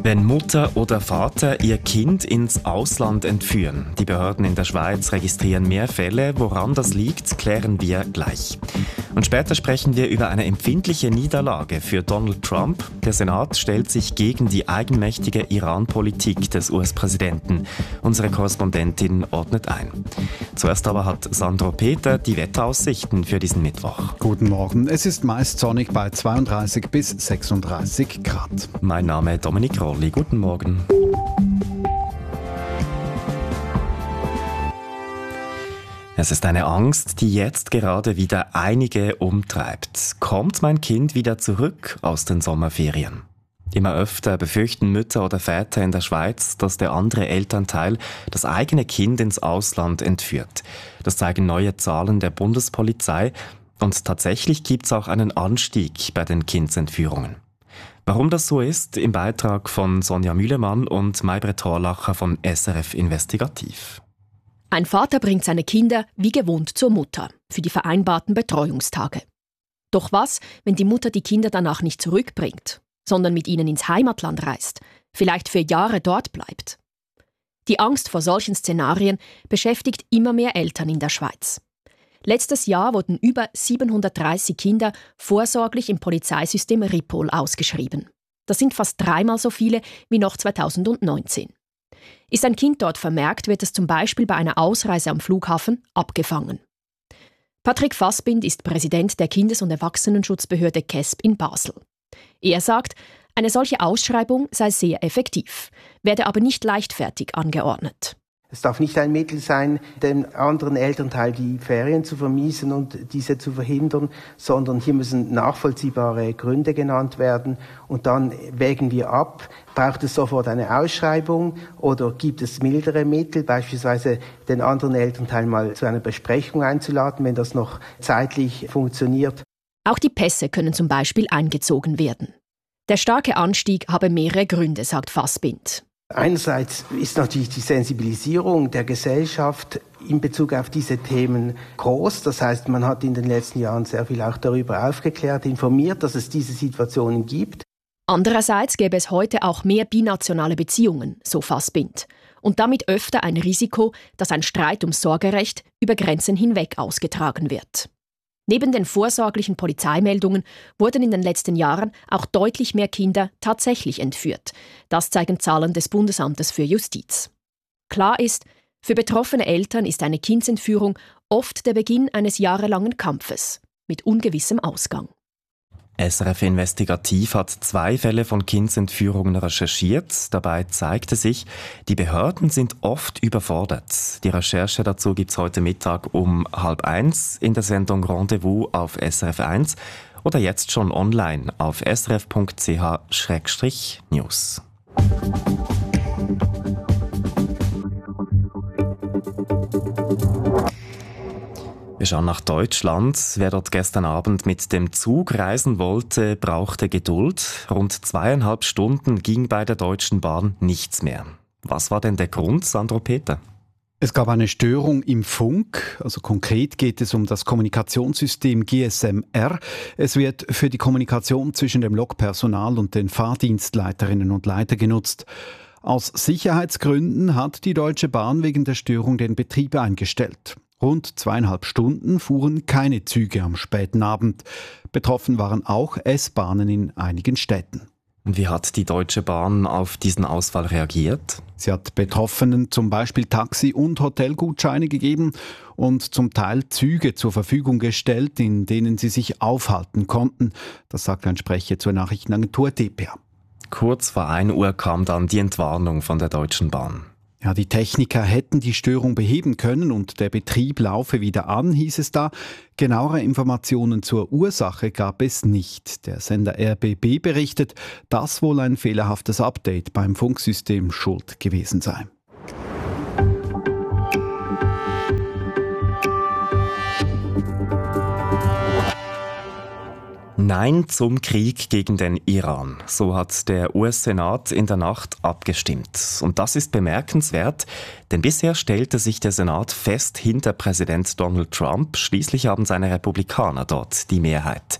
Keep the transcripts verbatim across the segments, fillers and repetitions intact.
Wenn Mutter oder Vater ihr Kind ins Ausland entführen. Die Behörden in der Schweiz registrieren mehr Fälle. Woran das liegt, klären wir gleich. Und später sprechen wir über eine empfindliche Niederlage für Donald Trump. Der Senat stellt sich gegen die eigenmächtige Iran-Politik des U S-Präsidenten. Unsere Korrespondentin ordnet ein. Zuerst aber hat Sandro Peter die Wetteraussichten für diesen Mittwoch. Guten Morgen. Es ist meist sonnig bei zweiunddreißig bis sechsunddreißig Grad. Mein Name ist Dominik Rolli. Guten Morgen. Es ist eine Angst, die jetzt gerade wieder einige umtreibt. Kommt mein Kind wieder zurück aus den Sommerferien? Immer öfter befürchten Mütter oder Väter in der Schweiz, dass der andere Elternteil das eigene Kind ins Ausland entführt. Das zeigen neue Zahlen der Bundespolizei. Und tatsächlich gibt es auch einen Anstieg bei den Kindsentführungen. Warum das so ist, im Beitrag von Sonja Mühlemann und Maybrit Horlacher von S R F Investigativ. Ein Vater bringt seine Kinder wie gewohnt zur Mutter für die vereinbarten Betreuungstage. Doch was, wenn die Mutter die Kinder danach nicht zurückbringt, sondern mit ihnen ins Heimatland reist, vielleicht für Jahre dort bleibt? Die Angst vor solchen Szenarien beschäftigt immer mehr Eltern in der Schweiz. Letztes Jahr wurden über siebenhundertdreißig Kinder vorsorglich im Polizeisystem Ripoll ausgeschrieben. Das sind fast dreimal so viele wie noch zweitausendneunzehn. Ist ein Kind dort vermerkt, wird es zum Beispiel bei einer Ausreise am Flughafen abgefangen. Patrick Fassbind ist Präsident der Kindes- und Erwachsenenschutzbehörde K E S B in Basel. Er sagt, eine solche Ausschreibung sei sehr effektiv, werde aber nicht leichtfertig angeordnet. Es darf nicht ein Mittel sein, dem anderen Elternteil die Ferien zu vermiesen und diese zu verhindern, sondern hier müssen nachvollziehbare Gründe genannt werden. Und dann wägen wir ab, braucht es sofort eine Ausschreibung oder gibt es mildere Mittel, beispielsweise den anderen Elternteil mal zu einer Besprechung einzuladen, wenn das noch zeitlich funktioniert. Auch die Pässe können zum Beispiel eingezogen werden. Der starke Anstieg habe mehrere Gründe, sagt Fassbind. Einerseits ist natürlich die Sensibilisierung der Gesellschaft in Bezug auf diese Themen groß. Das heißt, man hat in den letzten Jahren sehr viel auch darüber aufgeklärt, informiert, dass es diese Situationen gibt. Andererseits gäbe es heute auch mehr binationale Beziehungen, so Fassbind. Und damit öfter ein Risiko, dass ein Streit ums Sorgerecht über Grenzen hinweg ausgetragen wird. Neben den vorsorglichen Polizeimeldungen wurden in den letzten Jahren auch deutlich mehr Kinder tatsächlich entführt. Das zeigen Zahlen des Bundesamtes für Justiz. Klar ist, für betroffene Eltern ist eine Kindsentführung oft der Beginn eines jahrelangen Kampfes mit ungewissem Ausgang. S R F Investigativ hat zwei Fälle von Kindsentführungen recherchiert. Dabei zeigte sich, die Behörden sind oft überfordert. Die Recherche dazu gibt's heute Mittag um halb eins in der Sendung Rendezvous auf S R F eins oder jetzt schon online auf s r f punkt c h slash news. Wir schauen nach Deutschland. Wer dort gestern Abend mit dem Zug reisen wollte, brauchte Geduld. Rund zweieinhalb Stunden ging bei der Deutschen Bahn nichts mehr. Was war denn der Grund, Sandro Peter? Es gab eine Störung im Funk, also konkret geht es um das Kommunikationssystem G S M R. Es wird für die Kommunikation zwischen dem Lokpersonal und den Fahrdienstleiterinnen und Leiter genutzt. Aus Sicherheitsgründen hat die Deutsche Bahn wegen der Störung den Betrieb eingestellt. Rund zweieinhalb Stunden fuhren keine Züge am späten Abend. Betroffen waren auch S-Bahnen in einigen Städten. Und wie hat die Deutsche Bahn auf diesen Ausfall reagiert? Sie hat Betroffenen zum Beispiel Taxi- und Hotelgutscheine gegeben und zum Teil Züge zur Verfügung gestellt, in denen sie sich aufhalten konnten. Das sagt ein Sprecher zur Nachrichtenagentur D P A. Kurz vor ein Uhr kam dann die Entwarnung von der Deutschen Bahn. Ja, die Techniker hätten die Störung beheben können und der Betrieb laufe wieder an, hieß es da. Genauere Informationen zur Ursache gab es nicht. Der Sender R B B berichtet, dass wohl ein fehlerhaftes Update beim Funksystem schuld gewesen sei. Nein zum Krieg gegen den Iran. So hat der U S-Senat in der Nacht abgestimmt. Und das ist bemerkenswert, denn bisher stellte sich der Senat fest hinter Präsident Donald Trump. Schließlich haben seine Republikaner dort die Mehrheit.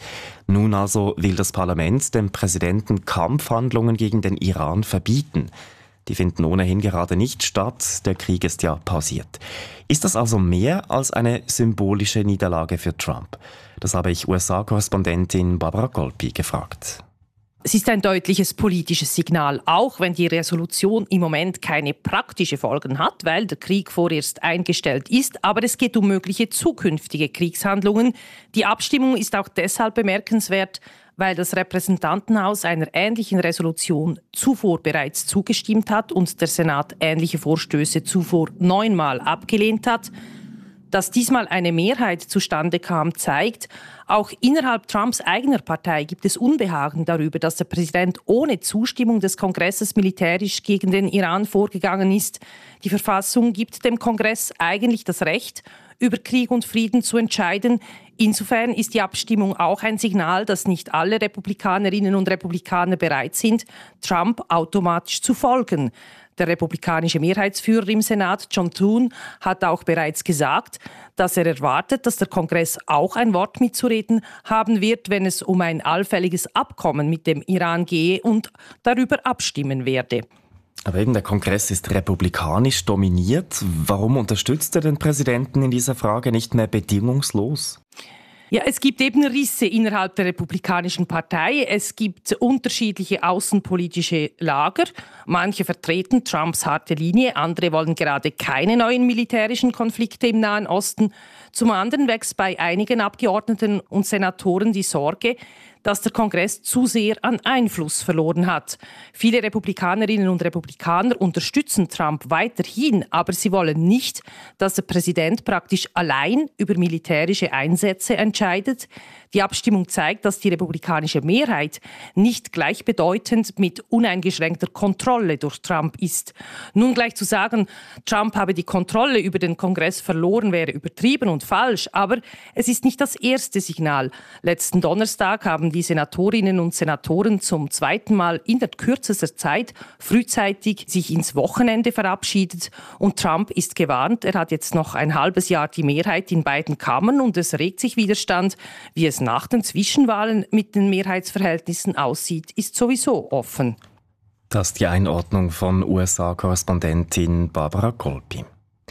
Nun also will das Parlament dem Präsidenten Kampfhandlungen gegen den Iran verbieten. Die finden ohnehin gerade nicht statt, der Krieg ist ja pausiert. Ist das also mehr als eine symbolische Niederlage für Trump? Das habe ich U S A-Korrespondentin Barbara Golpi gefragt. Es ist ein deutliches politisches Signal, auch wenn die Resolution im Moment keine praktischen Folgen hat, weil der Krieg vorerst eingestellt ist. Aber es geht um mögliche zukünftige Kriegshandlungen. Die Abstimmung ist auch deshalb bemerkenswert, weil das Repräsentantenhaus einer ähnlichen Resolution zuvor bereits zugestimmt hat und der Senat ähnliche Vorstöße zuvor neunmal abgelehnt hat. Dass diesmal eine Mehrheit zustande kam, zeigt, auch innerhalb Trumps eigener Partei gibt es Unbehagen darüber, dass der Präsident ohne Zustimmung des Kongresses militärisch gegen den Iran vorgegangen ist. Die Verfassung gibt dem Kongress eigentlich das Recht, über Krieg und Frieden zu entscheiden. Insofern ist die Abstimmung auch ein Signal, dass nicht alle Republikanerinnen und Republikaner bereit sind, Trump automatisch zu folgen. Der republikanische Mehrheitsführer im Senat, John Thune, hat auch bereits gesagt, dass er erwartet, dass der Kongress auch ein Wort mitzureden haben wird, wenn es um ein allfälliges Abkommen mit dem Iran gehe und darüber abstimmen werde. Aber eben der Kongress ist republikanisch dominiert. Warum unterstützt er den Präsidenten in dieser Frage nicht mehr bedingungslos? Ja, es gibt eben Risse innerhalb der Republikanischen Partei. Es gibt unterschiedliche außenpolitische Lager. Manche vertreten Trumps harte Linie, andere wollen gerade keine neuen militärischen Konflikte im Nahen Osten. Zum anderen wächst bei einigen Abgeordneten und Senatoren die Sorge, dass der Kongress zu sehr an Einfluss verloren hat. Viele Republikanerinnen und Republikaner unterstützen Trump weiterhin, aber sie wollen nicht, dass der Präsident praktisch allein über militärische Einsätze entscheidet. Die Abstimmung zeigt, dass die republikanische Mehrheit nicht gleichbedeutend mit uneingeschränkter Kontrolle durch Trump ist. Nun gleich zu sagen, Trump habe die Kontrolle über den Kongress verloren, wäre übertrieben und falsch, aber es ist nicht das erste Signal. Letzten Donnerstag haben die Senatorinnen und Senatoren zum zweiten Mal in der kürzester Zeit frühzeitig sich ins Wochenende verabschiedet und Trump ist gewarnt, er hat jetzt noch ein halbes Jahr die Mehrheit in beiden Kammern und es regt sich Widerstand. Wie es nach den Zwischenwahlen mit den Mehrheitsverhältnissen aussieht, ist sowieso offen. Das ist die Einordnung von U S A-Korrespondentin Barbara Golpi.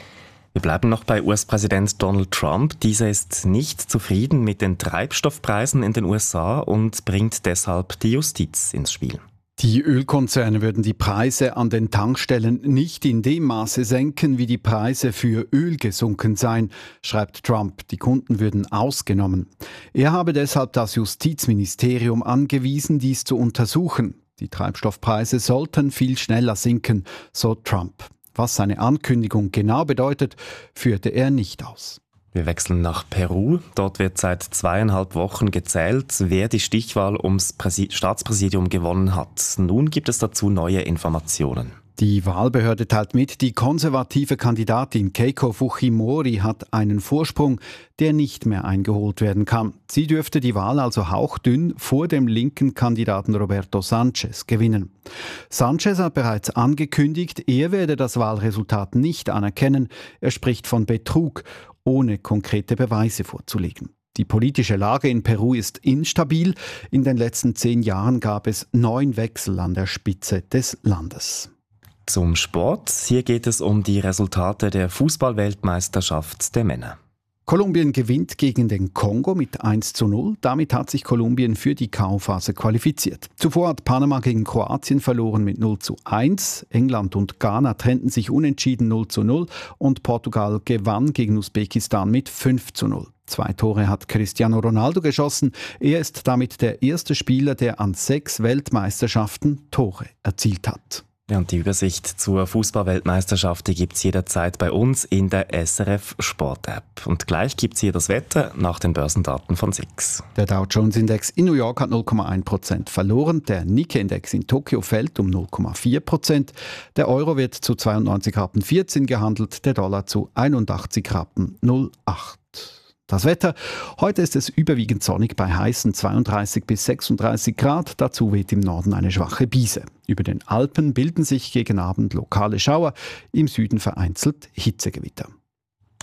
Wir bleiben noch bei U S-Präsident Donald Trump. Dieser ist nicht zufrieden mit den Treibstoffpreisen in den U S A und bringt deshalb die Justiz ins Spiel. Die Ölkonzerne würden die Preise an den Tankstellen nicht in dem Maße senken, wie die Preise für Öl gesunken seien, schreibt Trump. Die Kunden würden ausgenommen. Er habe deshalb das Justizministerium angewiesen, dies zu untersuchen. Die Treibstoffpreise sollten viel schneller sinken, so Trump. Was seine Ankündigung genau bedeutet, führte er nicht aus. Wir wechseln nach Peru. Dort wird seit zweieinhalb Wochen gezählt, wer die Stichwahl ums Präsi- Staatspräsidium gewonnen hat. Nun gibt es dazu neue Informationen. Die Wahlbehörde teilt mit, die konservative Kandidatin Keiko Fujimori hat einen Vorsprung, der nicht mehr eingeholt werden kann. Sie dürfte die Wahl also hauchdünn vor dem linken Kandidaten Roberto Sanchez gewinnen. Sanchez hat bereits angekündigt, er werde das Wahlresultat nicht anerkennen. Er spricht von Betrug, ohne konkrete Beweise vorzulegen. Die politische Lage in Peru ist instabil. In den letzten zehn Jahren gab es neun Wechsel an der Spitze des Landes. Zum Sport. Hier geht es um die Resultate der Fußball-Weltmeisterschaft der Männer. Kolumbien gewinnt gegen den Kongo mit eins zu null. Damit hat sich Kolumbien für die K O-Phase qualifiziert. Zuvor hat Panama gegen Kroatien verloren mit null zu eins. England und Ghana trennten sich unentschieden null zu null. Und Portugal gewann gegen Usbekistan mit fünf zu null. Zwei Tore hat Cristiano Ronaldo geschossen. Er ist damit der erste Spieler, der an sechs Weltmeisterschaften Tore erzielt hat. Ja, und die Übersicht zur Fußball-Weltmeisterschaft gibt es jederzeit bei uns in der S R F Sport-App. Und gleich gibt es hier das Wetter nach den Börsendaten von S I X. Der Dow Jones-Index in New York hat null Komma eins Prozent verloren. Der Nikkei-Index in Tokio fällt um null Komma vier Prozent. Der Euro wird zu zweiundneunzig Rappen vierzehn gehandelt, der Dollar zu einundachtzig Rappen null Komma acht. Das Wetter. Heute ist es überwiegend sonnig bei heißen zweiunddreißig bis sechsunddreißig Grad. Dazu weht im Norden eine schwache Brise. Über den Alpen bilden sich gegen Abend lokale Schauer, im Süden vereinzelt Hitzegewitter.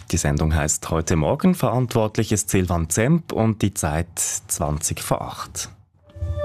Die Sendung heisst «Heute Morgen». Verantwortlich ist Silvan Zemp und die Zeit zwanzig vor acht.